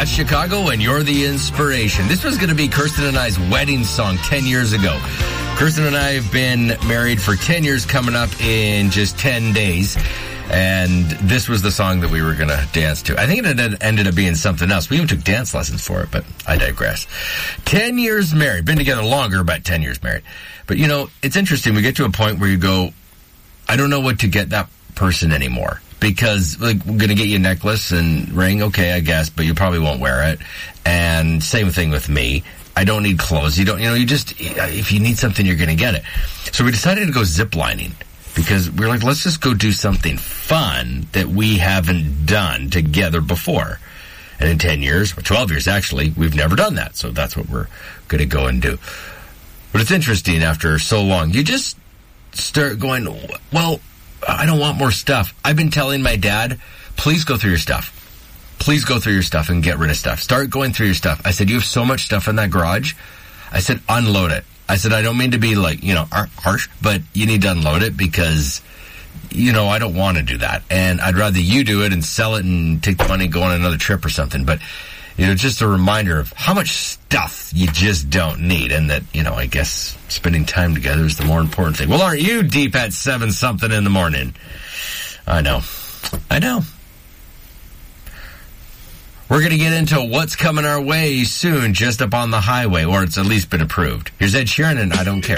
That's Chicago, and you're the inspiration. This was going to be Kirsten and I's wedding song 10 years ago. Kirsten and I have been married for 10 years, coming up in just 10 days. And this was the song that we were going to dance to. I think it ended up being something else. We even took dance lessons for it, but I digress. 10 years married. Been together longer, but 10 years married. But, you know, it's interesting. We get to a point where you go, I don't know what to get that person anymore. Because, like, we're going to get you a necklace and ring, okay, I guess, but you probably won't wear it. And same thing with me. I don't need clothes. You just, if you need something, you're going to get it. So we decided to go ziplining. Because we're like, let's just go do something fun that we haven't done together before. And in 10 years, or 12 years actually, we've never done that. So that's what we're going to go and do. But it's interesting, after so long, you just start going, well, I don't want more stuff. I've been telling my dad, please go through your stuff. Please go through your stuff and get rid of stuff. Start going through your stuff. I said, you have so much stuff in that garage. I said, unload it. I said, I don't mean to be like, harsh, but you need to unload it because, I don't want to do that. And I'd rather you do it and sell it and take the money and go on another trip or something. But, just a reminder of how much stuff you just don't need. And that, I guess spending time together is the more important thing. Well, aren't you deep at 7-something in the morning? I know. We're going to get into what's coming our way soon, just up on the highway, or it's at least been approved. Here's Ed Sheeran and I Don't Care.